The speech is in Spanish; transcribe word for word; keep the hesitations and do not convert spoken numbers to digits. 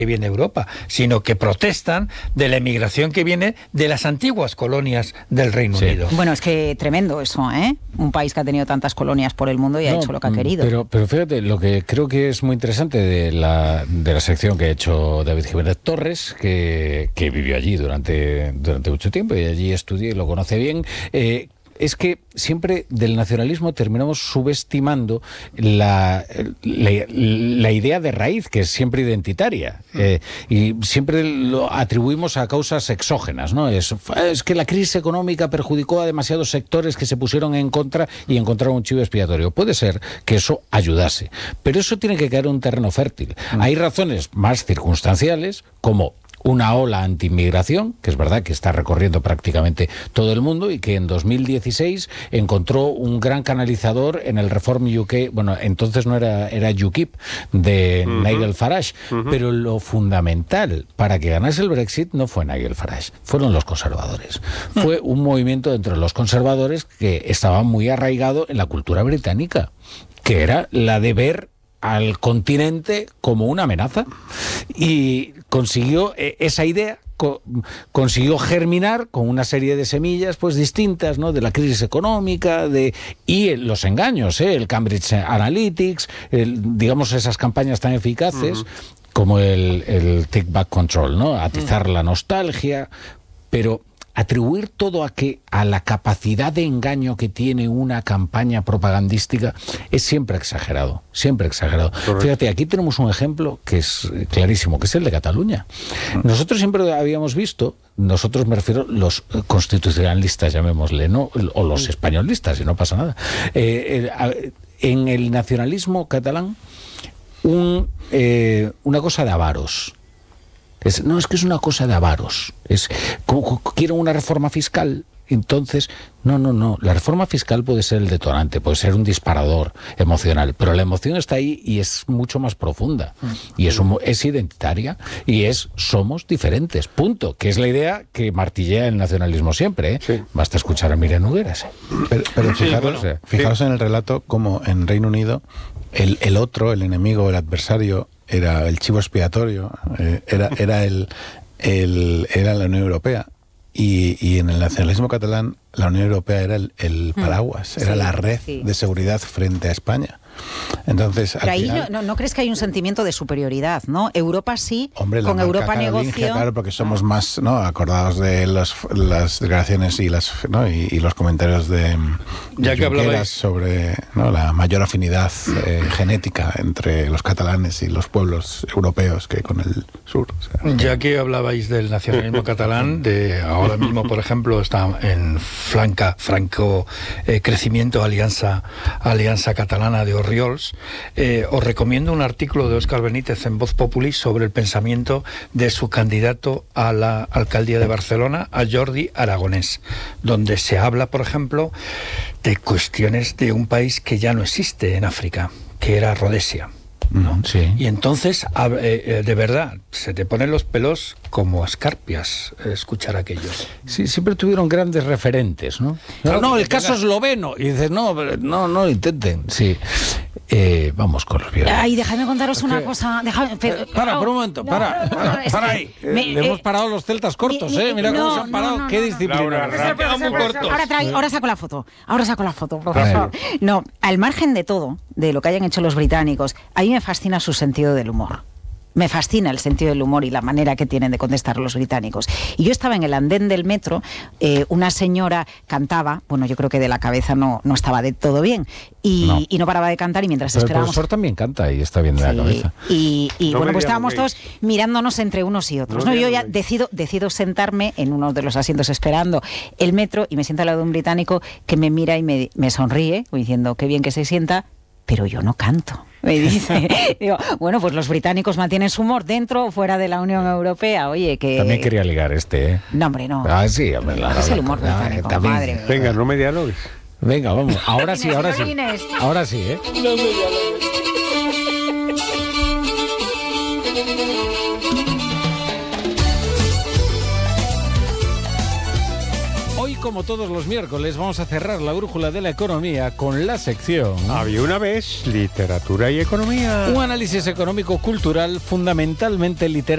que viene de Europa, sino que protestan de la emigración que viene de las antiguas colonias del Reino sí. Unido. Bueno, es que tremendo eso, ¿eh? Un país que ha tenido tantas colonias por el mundo y no, ha hecho lo que ha querido. Pero, pero fíjate, lo que creo que es muy interesante de la, de la sección que ha hecho David Jiménez Torres, que, que vivió allí durante, durante mucho tiempo y allí estudió y lo conoce bien, eh, es que siempre del nacionalismo terminamos subestimando la, la, la idea de raíz, que es siempre identitaria, eh, y siempre lo atribuimos a causas exógenas, ¿no? Es, es que la crisis económica perjudicó a demasiados sectores que se pusieron en contra y encontraron un chivo expiatorio. Puede ser que eso ayudase, pero eso tiene que caer en un terreno fértil. Mm. Hay razones más circunstanciales, como una ola anti-inmigración, que es verdad que está recorriendo prácticamente todo el mundo y que en dos mil dieciséis encontró un gran canalizador en el Reform U K, bueno, entonces no era, era U KIP, de uh-huh. Nigel Farage, uh-huh. pero lo fundamental para que ganase el Brexit no fue Nigel Farage, fueron los conservadores. Uh-huh. Fue un movimiento dentro de los conservadores que estaba muy arraigado en la cultura británica, que era la de ver al continente como una amenaza, y consiguió eh, esa idea, co- consiguió germinar con una serie de semillas pues distintas, ¿no? De la crisis económica, de y eh, los engaños, ¿eh? El Cambridge Analytics, el, digamos esas campañas tan eficaces uh-huh. como el, el Take Back Control, ¿no? Atizar uh-huh. la nostalgia, pero atribuir todo a que a la capacidad de engaño que tiene una campaña propagandística es siempre exagerado, siempre exagerado. Correcto. Fíjate, aquí tenemos un ejemplo que es clarísimo, que es el de Cataluña. Nosotros siempre habíamos visto, nosotros me refiero los constitucionalistas, llamémosle, ¿no? O los españolistas, y no pasa nada. Eh, eh, en el nacionalismo catalán, un, eh, una cosa de avaros. Es, no, es que es una cosa de avaros. Es, como, quiero una reforma fiscal. Entonces, no, no, no. La reforma fiscal puede ser el detonante, puede ser un disparador emocional, pero la emoción está ahí y es mucho más profunda. Y es, un, es identitaria y es somos diferentes, punto. Que es la idea que martillea el nacionalismo siempre, ¿eh? Sí. Basta escuchar a Miriam Nogueras. ¿eh? Pero, pero fijaros, sí, bueno, o sea, fijaros sí. en el relato como en Reino Unido el, el otro, el enemigo, el adversario, era el chivo expiatorio, eh, era, era, el, el, era la Unión Europea. Y, y en el nacionalismo catalán, la Unión Europea era el, el paraguas, era sí, la red sí. de seguridad frente a España. Entonces, pero ahí final, no, no crees que hay un sentimiento de superioridad, ¿no? Europa sí, hombre, con Europa negoció. Claro, porque somos más, ¿no? Acordados de los, las declaraciones y las, ¿no? y, y los comentarios de, de ya que hablabais sobre, ¿no? la mayor afinidad eh, genética entre los catalanes y los pueblos europeos que con el sur. O sea, ya que hablabais del nacionalismo catalán, de ahora mismo, por ejemplo, está en flanca, franco eh, crecimiento Alianza, Alianza Catalana de Orriols, eh, os recomiendo un artículo de Óscar Benítez en Voz Populi sobre el pensamiento de su candidato a la alcaldía de Barcelona, a Jordi Aragonès, donde se habla, por ejemplo, de cuestiones de un país que ya no existe en África, que era Rodesia, ¿no? Sí. Y entonces, eh, de verdad, se te ponen los pelos como escarpias eh, escuchar aquello. Sí, siempre tuvieron grandes referentes, ¿no? No, no el caso esloveno. Y dices, no, no, no lo intenten. Sí. Eh, vamos con los violentos. Ay, déjame contaros una cosa. Déjame, pero, para, por un momento, no, para, no, para, para ahí. Me, Le eh, hemos parado los celtas cortos, ¿eh? Mira no, cómo se han parado. No, no, Qué disciplina. Laura, Laura, muy cortos. Ahora, traigo, ahora saco la foto. Ahora saco la foto, profesor. No, al margen de todo, de lo que hayan hecho los británicos, a mí me fascina su sentido del humor. Me fascina el sentido del humor y la manera que tienen de contestar los británicos. Y yo estaba en el andén del metro, eh, una señora cantaba, bueno, yo creo que de la cabeza no, no estaba de todo bien, y no, y no paraba de cantar, y mientras pero esperábamos... El profesor también canta y está bien de sí, la cabeza. Y, y no bueno, pues estábamos todos mirándonos entre unos y otros. No, ¿no? Yo ya decido, decido sentarme en uno de los asientos esperando el metro, y me siento al lado de un británico que me mira y me, me sonríe, diciendo qué bien que se sienta, pero yo no canto. Me dice, digo, bueno, pues los británicos mantienen su humor dentro o fuera de la Unión Europea. Oye, que... También quería ligar este, ¿eh? No, hombre, no. Ah, sí, hombre. La, es el humor británico, ah, madre mía. Venga, no me dialogues. Venga, vamos. Ahora sí, ahora sí. Ahora sí, ¿eh? No me dialogues. Como todos los miércoles, vamos a cerrar la brújula de la economía con la sección Había una vez literatura y economía. Un análisis económico-cultural fundamentalmente literal.